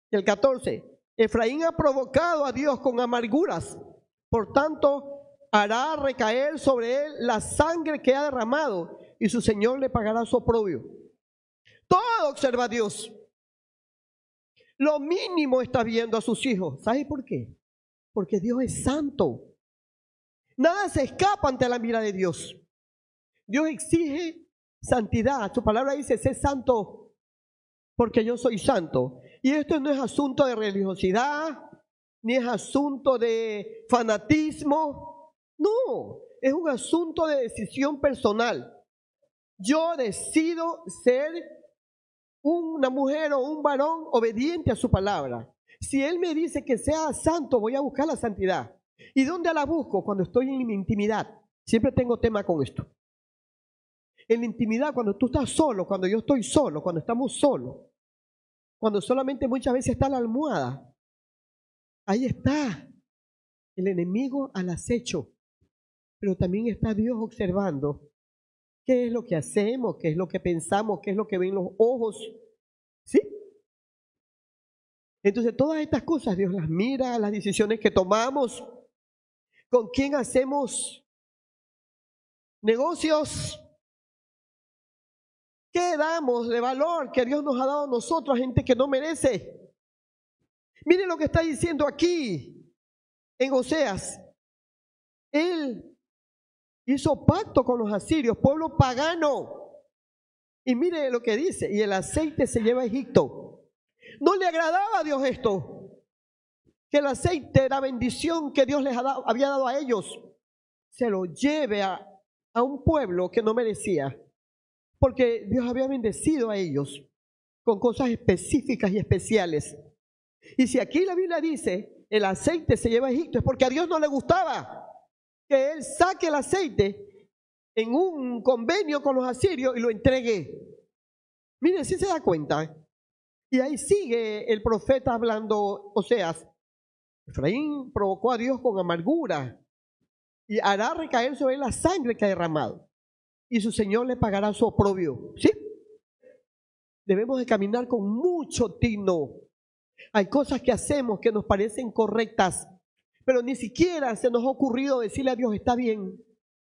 El 14. Efraín ha provocado a Dios con amarguras, por tanto hará recaer sobre él la sangre que ha derramado y su Señor le pagará su oprobio. Todo observa a Dios. Lo mínimo está viendo a sus hijos. ¿Sabe por qué? Porque Dios es santo. Nada se escapa ante la mira de Dios. Dios exige santidad. Su palabra dice, sé santo porque yo soy santo. Y esto no es asunto de religiosidad, ni es asunto de fanatismo. No, es un asunto de decisión personal. Yo decido ser una mujer o un varón obediente a su palabra. Si Él me dice que sea santo, voy a buscar la santidad. ¿Y dónde la busco? Cuando estoy en mi intimidad. Siempre tengo tema con esto. En la intimidad, cuando tú estás solo, cuando yo estoy solo, cuando estamos solos, cuando solamente muchas veces está la almohada, ahí está el enemigo al acecho, pero también está Dios observando qué es lo que hacemos, qué es lo que pensamos, qué es lo que ven los ojos, ¿sí? Entonces todas estas cosas Dios las mira, las decisiones que tomamos, con quién hacemos negocios, qué damos de valor que Dios nos ha dado a nosotros, a gente que no merece. Miren lo que está diciendo aquí en Oseas. Él hizo pacto con los asirios, pueblo pagano. Y mire lo que dice, y el aceite se lleva a Egipto. No le agradaba a Dios esto, que el aceite era bendición que Dios les había dado a ellos, se lo lleve a un pueblo que no merecía, porque Dios había bendecido a ellos con cosas específicas y especiales. Y si aquí la Biblia dice, el aceite se lleva a Egipto, es porque a Dios no le gustaba que Él saque el aceite en un convenio con los asirios y lo entregue. Miren, si se da cuenta. Y ahí sigue el profeta hablando, Oseas. Efraín provocó a Dios con amargura y hará recaer sobre él la sangre que ha derramado. Y su Señor le pagará su oprobio. ¿Sí? Debemos de caminar con mucho tino. Hay cosas que hacemos que nos parecen correctas, pero ni siquiera se nos ha ocurrido decirle a Dios, está bien.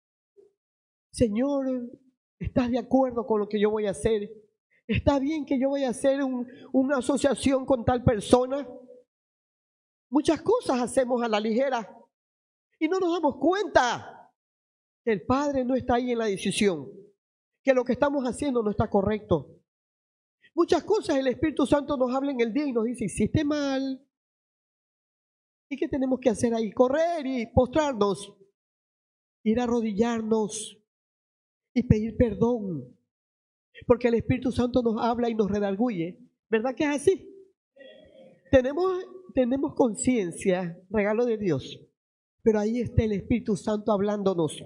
Señor, ¿estás de acuerdo con lo que yo voy a hacer? ¿Está bien que yo voy a hacer una asociación con tal persona? Muchas cosas hacemos a la ligera y no nos damos cuenta que el Padre no está ahí en la decisión, que lo que estamos haciendo no está correcto. Muchas cosas el Espíritu Santo nos habla en el día y nos dice, hiciste mal. ¿Y qué tenemos que hacer ahí? Correr y postrarnos, ir a arrodillarnos y pedir perdón, porque el Espíritu Santo nos habla y nos redarguye. ¿Verdad que es así? Tenemos conciencia, regalo de Dios, pero ahí está el Espíritu Santo hablándonos.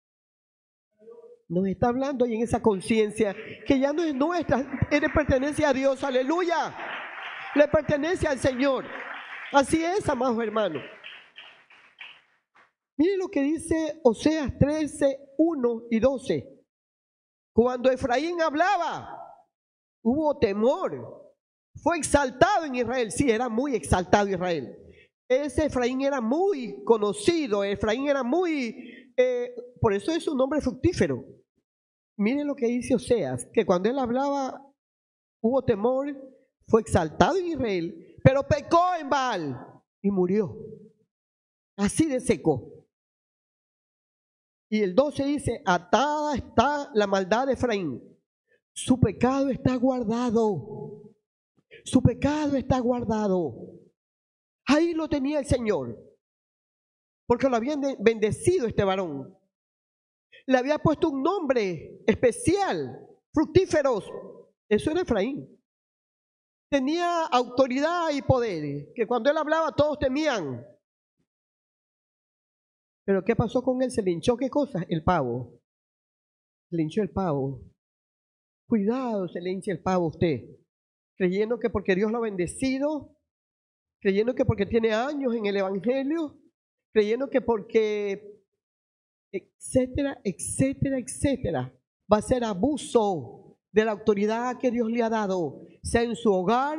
Nos está hablando y en esa conciencia que ya no es nuestra, le pertenece a Dios, aleluya, le pertenece al Señor. Así es, amados hermanos. Miren lo que dice Oseas 13, 1 y 12. Cuando Efraín hablaba, hubo temor. Fue exaltado en Israel. Sí, era muy exaltado Israel. Ese Efraín era muy conocido. Efraín era muy... por eso es un nombre fructífero. Miren lo que dice Oseas, que cuando él hablaba, hubo temor. Fue exaltado en Israel, pero pecó en Baal y murió. Así de seco. Y el 12 dice, atada está la maldad de Efraín. Su pecado está guardado. Su pecado está guardado. Ahí lo tenía el Señor. Porque lo habían bendecido este varón. Le había puesto un nombre especial, fructíferos. Eso era Efraín. Tenía autoridad y poder, que cuando él hablaba todos temían. Pero ¿qué pasó con él? Se le hinchó, ¿qué cosa? El pavo. Se le hinchó el pavo. Cuidado, se le hincha el pavo a usted. Creyendo que porque Dios lo ha bendecido, creyendo que porque tiene años en el Evangelio, creyendo que porque, etcétera, etcétera, etcétera, va a ser abuso de la autoridad que Dios le ha dado, sea en su hogar,